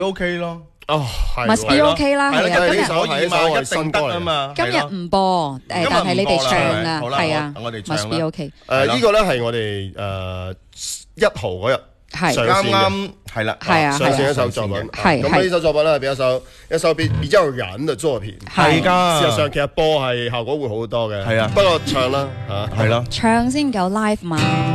OK 咯。 哦，係 Must be OK 啦，係啊， 呢首係一定得啊嘛。 今日唔播，但係你哋唱啊，係啊， 我哋唱 Must be OK。 呢個咧係我哋1號嗰日係啱啱係啦， 係啊， 上線一首作品。 係咁呢首作品咧係一首比較燃嘅作品。 係㗎。 事實上其實播係效果會好多嘅。 係啊， 不過唱啦嚇。 係咯。 唱先夠 live 嘛。